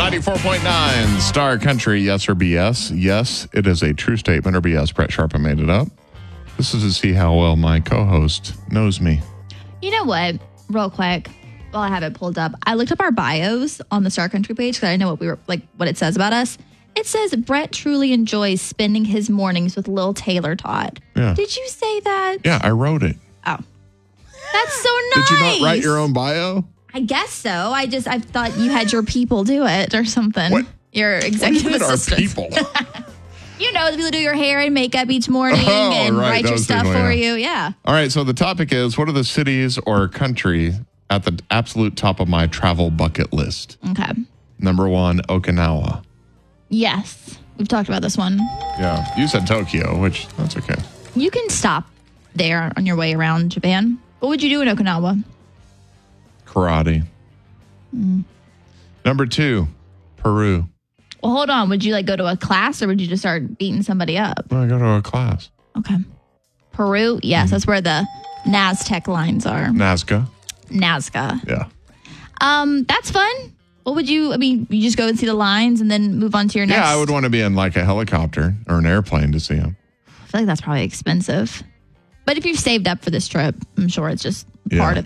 94.9 Star Country, yes or BS? Yes, it is a true statement, or BS, Brett Sharp made it up. This is to see how well my co-host knows me. You know what? Real quick, while I have it pulled up, I looked up our bios on the Star Country page because I know what it says about us. It says Brett truly enjoys spending his mornings with Lil Taylor Todd. Yeah. Did you say that? Yeah, I wrote it. Oh, that's so nice. Did you not write your own bio? I guess so. I thought you had your people do it or something. What? Your executive assistant. Our people. You know, the people who do your hair and makeup each morning and write your stuff for you. Yeah. All right. So the topic is, what are the cities or country at the absolute top of my travel bucket list? Okay. Number 1, Okinawa. Yes. We've talked about this one. Yeah. You said Tokyo, which that's okay. You can stop there on your way around Japan. What would you do in Okinawa? Karate. Number 2, Peru. Well, hold on. Would you go to a class or would you just start beating somebody up? I go to a class. Okay. Peru. Yes, that's where the Naztec lines are. Nazca. Nazca. Yeah. That's fun. What would you just go and see the lines and then move on to your next? Yeah, I would want to be in a helicopter or an airplane to see them. I feel like that's probably expensive. But if you've saved up for this trip, I'm sure it's just part of